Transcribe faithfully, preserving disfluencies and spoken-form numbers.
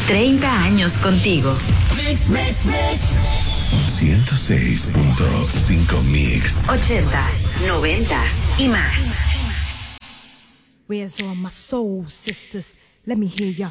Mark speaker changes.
Speaker 1: treinta años contigo.
Speaker 2: Mix, mix, mix.
Speaker 3: ciento seis punto cinco Mix.
Speaker 1: ochentas, noventas y más.
Speaker 4: Where's all my soul sisters? Let me hear ya.